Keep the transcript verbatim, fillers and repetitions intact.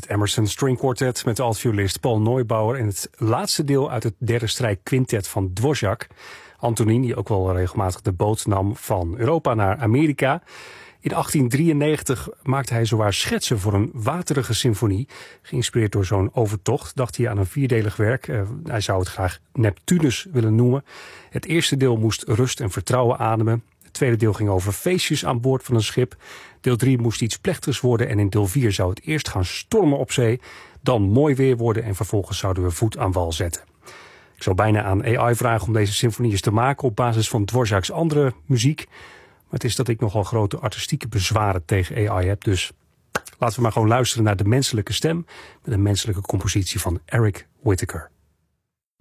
Het Emerson String Quartet met de altviolist Paul Neubauer en het laatste deel uit het derde strijkquintet van Dvorak. Antonin, die ook wel regelmatig de boot nam van Europa naar Amerika. In achttien drieënnegentig maakte hij zowaar schetsen voor een waterige symfonie. Geïnspireerd door zo'n overtocht dacht hij aan een vierdelig werk. Uh, hij zou het graag Neptunus willen noemen. Het eerste deel moest rust en vertrouwen ademen. Het tweede deel ging over feestjes aan boord van een schip. Deel drie moest iets plechtigs worden en in deel vier zou het eerst gaan stormen op zee. Dan mooi weer worden en vervolgens zouden we voet aan wal zetten. Ik zou bijna aan A I vragen om deze symfonieën te maken op basis van Dvorak's andere muziek. Maar het is dat ik nogal grote artistieke bezwaren tegen A I heb. Dus laten we maar gewoon luisteren naar de menselijke stem met een menselijke compositie van Eric Whitacre.